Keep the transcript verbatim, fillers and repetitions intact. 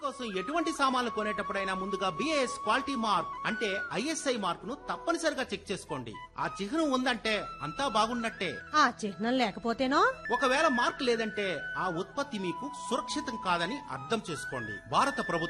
కోసం ఎటువంటి సామాన్లు కొనేటప్పుడైనా ముందుగా బిఐఎస్ క్వాలిటీ మార్క్ అంటే ఐఎస్ఐ మార్క్ ను తప్పనిసరిగా చెక్ చేసుకోండి. ఆ చిహ్నం ఉందంటే అంతా బాగున్నట్టే. ఆ చిహ్నం లేకపోతేనో? ఒకవేళ మార్క్ లేదంటే ఆ ఉత్పత్తి మీకు సురక్షితం కాదని అర్థం చేసుకోండి. భారత ప్రభుత్వం